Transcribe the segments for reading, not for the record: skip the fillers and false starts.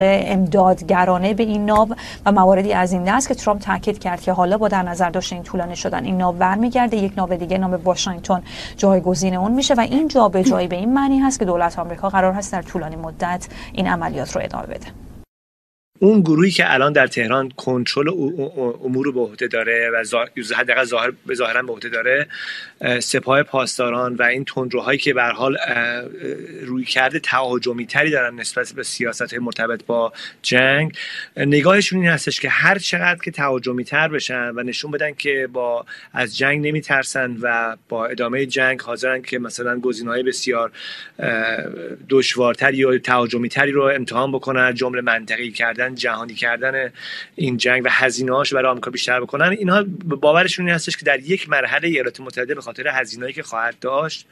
امدادگرانه به این ناو و مواردی از این دست که ترامپ تاکید کرد که حالا با در نظر داشتن این طولانی شدن این ناو برمیگرده، یک ناو دیگه نام واشنگتن جایگزین اون میشه و این جابجایی به این معنی هست که دولت آمریکا قرار هست در طولانی مدت این عملیات رو ادامه بده. اون گروهی که الان در تهران کنترل امور رو به عهده داره و حداقل ظاهرا به عهده داره، سپاه پاسداران و این تندروهایی که به هر حال رویکرد تهاجمی تری دارن نسبت به سیاست‌های مرتبط با جنگ، نگاهشون این هستش که هر چقدر که تهاجمی تر بشن و نشون بدن که از جنگ نمیترسن و با ادامه جنگ حاضرن که مثلا گزینه‌های بسیار دشوارتری یا تهاجمی تری رو امتحان بکنن، جمله منطقی کردن، جهانی کردن این جنگ و هزینه‌هاش برای آمریکا بیشتر بکنن. اینها باورشون این هستش که در یک مرحله ایالات متحده به خاطر هزینه‌ای که خواهد داشت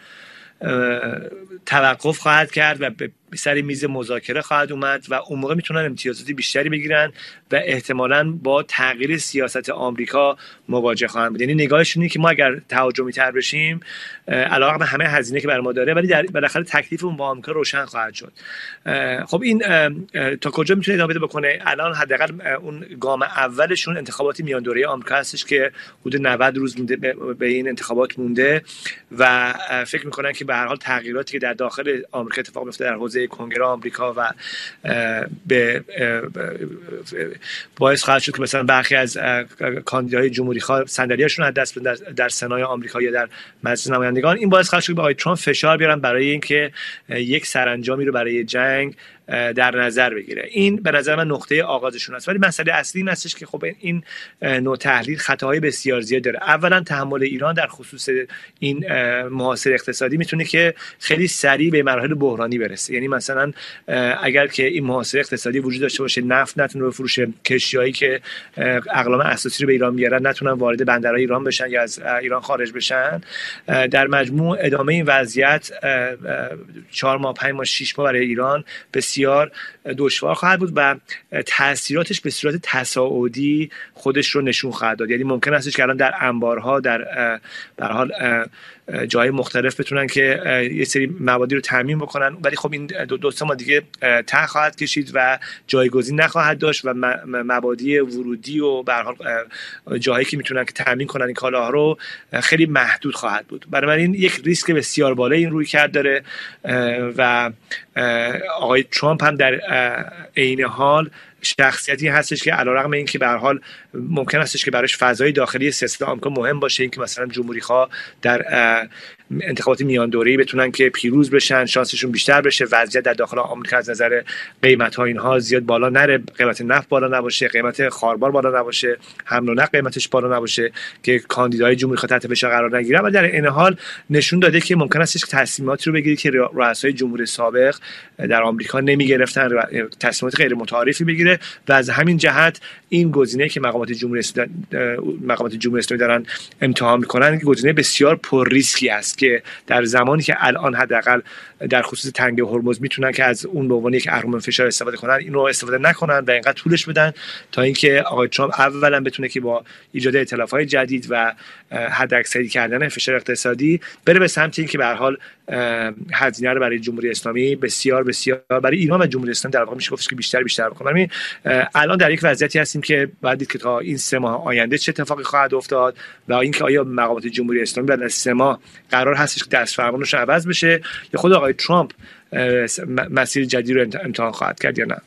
توقف خواهد کرد و به سر میز مذاکره خواهد اومد و اون موقع میتونن امتیازات بیشتری بگیرن و احتمالاً با تغییر سیاست آمریکا مواجه خواهند بود. یعنی نگاهشون اینه که ما اگر تهاجمی تر بشیم علاوه بر همه هزینه که بر ما داره، ولی بالاخره تکلیفمون با آمریکا روشن خواهد شد. خب این تا کجا میتونه ادامه بده بکنه؟ الان حداقل اون گام اولشون انتخابات میان دوره آمریکا هستش که حدود 90 روز مونده به این انتخابات مونده و فکر میکنن که به هر حال تغییراتی که در داخل آمریکا اتفاق میفته در حوزه کنگره آمریکا و به باعث خواهد شد که مثلا برخی از کاندیداهای جمهوری خواه صندلیاشون از دست بدن در سنای آمریکا یا در مجلس نمایندگان. این باعث خواهد شد که آقای ترامپ فشار بیارن برای اینکه یک سرانجامی رو برای جنگ در نظر بگیره. این به نظر من نقطه آغازشون است. ولی مسئله اصلی این هستش که خب این نوع تحلیل خطاهای بسیار زیاد داره. اولا تحمل ایران در خصوص این محاصره اقتصادی میتونه که خیلی سریع به مراحل بحرانی برسه. یعنی مثلا اگر که این محاصره اقتصادی وجود داشته باشه، نفت نتونه بفروشه، کشتیایی که اقلام اساسی رو به ایران میارن نتونن وارد بندرهای ایران بشن یا از ایران خارج بشن، در مجموع ادامه این وضعیت 4 ماه 5 ماه 6 ماه برای ایران بسیار دشوار خواهد بود و تاثیراتش به صورت تصاعدی خودش رو نشون خواهد داد. یعنی ممکن است که الان در انبارها در به هر حال جای مختلف بتونن که یه سری موادی رو تامین بکنن، ولی خب این دو سه ماه دیگه ته خواهد کشید و جایگزین نخواهد داشت و مبادی ورودی و به هر حال جایی که میتونن که تامین کنن این کالاها رو خیلی محدود خواهد بود. برای این یک ریسک بسیار بالای این رویکرد داره و آقای ترامپ هم در عین حال شخصیتی هستش که علیرغم اینکه به هر حال ممکن هستش که براش فضای داخلی سیاست آمریکا مهم باشه، اینکه مثلا جمهوری‌خواه در انتخابات میان دوره‌ای بتونن که پیروز بشن، شانسشون بیشتر بشه، وضعیت در داخل آمریکا از نظر قیمت‌ها اینها زیاد بالا نره، قیمت نفت بالا نباشه، قیمت خاربار بالا نباشه، حمل و نقل قیمتش بالا نباشه که کاندیدای جمهوری‌خواه تحت فشار قرار نگیرن. و در این حال نشون داده که ممکن است تصمیماتی رو بگیری که رؤسای جمهوری سابق در آمریکا نمی‌گرفتن، تصمیمات غیر متعارفی بگیره و از همین جهت این گزینه‌ای که مقامات جمهوری اسلامی دارن امتحان می‌کنن گزینه بسیار پر ریسکی است که در زمانی که الان حداقل در خصوص تنگه هرمز میتونن که از اون به عنوان یک اهرم فشار استفاده کنن، اینو استفاده نکنن و اینقدر طولش بدن تا اینکه آقای ترامپ اولا بتونه که با ایجاد ائتلاف‌های جدید و حداکثری کردن فشار اقتصادی بره به سمت اینکه به هر حال هزینه رو برای جمهوری اسلامی بسیار برای ایران و جمهوری اسلامی در واقع میشه گفت که بیشتر بکنن. الان در یک وضعیتی هستیم که باید دید که تا این 3 ماه آینده چه اتفاقی خواهد افتاد و اینکه آیا مقامات جمهوری اسلامی بعد از 3 ماه قرار هستش که دست فرمانش عوض بشه یا خود آقای ترامپ مسیر جدید رو امتحان خواهد کرد یا نه.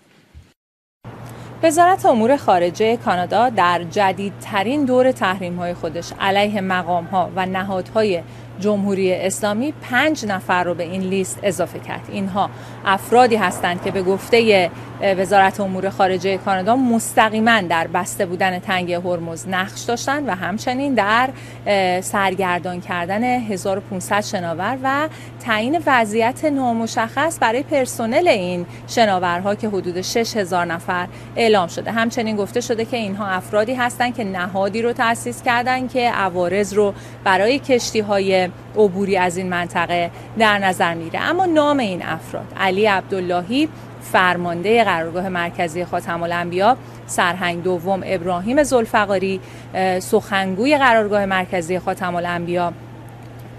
وزارت امور خارجه کانادا در جدیدترین دور تحریم‌های خودش علیه مقام‌ها و نهادهای جمهوری اسلامی 5 نفر رو به این لیست اضافه کرد. اینها افرادی هستند که به گفته وزارت امور خارجه کانادا مستقیما در بسته بودن تنگه هرمز نقش داشتند و همچنین در سرگردان کردن 1500 شناور و تعیین وضعیت نامشخص برای پرسنل این شناورها که حدود 6000 نفر اعلام شده. همچنین گفته شده که اینها افرادی هستند که نهادی رو تأسیس کردند که عوارض رو برای کشتی‌های عبوری از این منطقه در نظر میگیره. اما نام این افراد: علی عبداللهی فرمانده قرارگاه مرکزی خاتم الانبیا، سرهنگ دوم ابراهیم ذوالفقاری سخنگوی قرارگاه مرکزی خاتم الانبیا،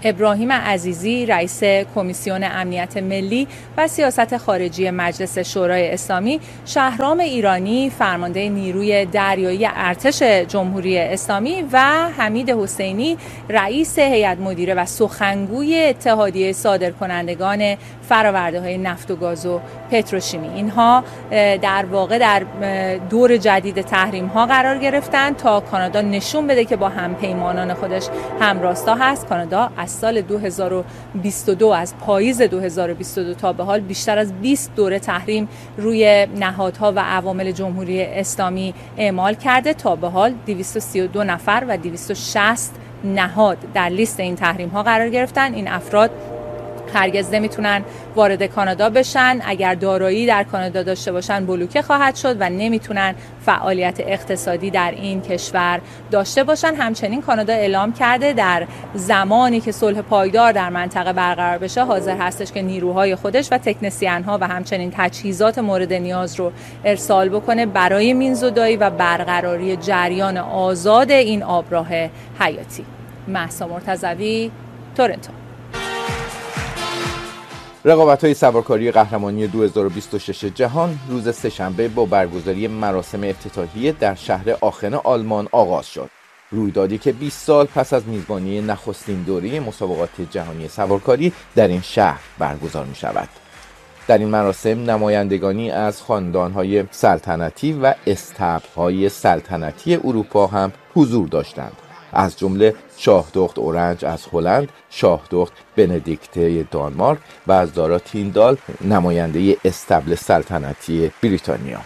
ابراهیم عزیزی رئیس کمیسیون امنیت ملی و سیاست خارجی مجلس شورای اسلامی، شهرام ایرانی فرمانده نیروی دریایی ارتش جمهوری اسلامی و حمید حسینی رئیس هیئت مدیره و سخنگوی اتحادیه صادرکنندگان فرآورده‌های نفت و گاز و پتروشیمی. اینها در واقع در دور جدید تحریم‌ها قرار گرفتن تا کانادا نشون بده که با همپیمانان خودش همراستا هست. کانادا از سال 2022 از پاییز 2022 تا به حال بیشتر از 20 دوره تحریم روی نهادها و عوامل جمهوری اسلامی اعمال کرده. تا به حال 232 نفر و 260 نهاد در لیست این تحریم‌ها قرار گرفتن. این افراد هرگز نمیتونن وارد کانادا بشن، اگر دارایی در کانادا داشته باشن بلوکه خواهد شد و نمیتونن فعالیت اقتصادی در این کشور داشته باشن. همچنین کانادا اعلام کرده در زمانی که صلح پایدار در منطقه برقرار بشه حاضر هستش که نیروهای خودش و تکنسین‌ها و همچنین تجهیزات مورد نیاز رو ارسال بکنه برای مینزودایی و برقراری جریان آزاد این آبراه حیاتی. مهسا مرتضوی، تورنتو. رقابت‌های سوارکاری قهرمانی 2026 جهان روز سه‌شنبه با برگزاری مراسم افتتاحیه در شهر آخن آلمان آغاز شد. رویدادی که 20 سال پس از میزبانی نخستین دوره مسابقات جهانی سوارکاری در این شهر برگزار می‌شود. در این مراسم نمایندگانی از خاندان‌های سلطنتی و استبل‌های سلطنتی اروپا هم حضور داشتند، از جمله شاهدخت اورنج از هلند، شاهدخت بندیکته دانمارک و از دارا تیندال نماینده استبل سلطنتی بریتانیا.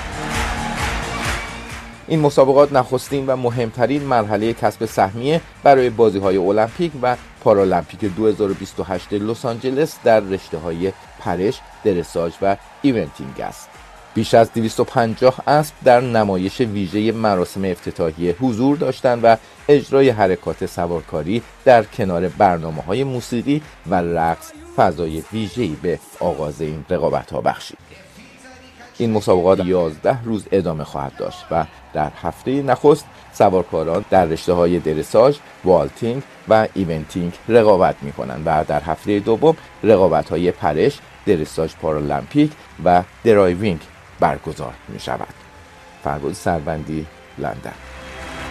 این مسابقات نخستین و مهمترین مرحله کسب سهمیه برای بازی‌های المپیک و پارالمپیک 2028 لس آنجلس در رشته‌های پرش، درساژ و ایونتینگ است. بیش از 250 اسب در نمایش ویژه مراسم افتتاحیه حضور داشتند و اجرای حرکات سوارکاری در کنار برنامه‌های موسیقی و رقص فضای ویژه‌ای به آغاز این رقابت‌ها بخشید. این مسابقات 11 روز ادامه خواهد داشت و در هفته نخست سوارکاران در رشته‌های درساژ، والتینگ و ایونتینگ رقابت می‌کنند و در هفته دوم رقابت‌های پرش، درساژ پارالمپیک و درایوینگ برگزار می‌شود. فرگل سروندی، لندن.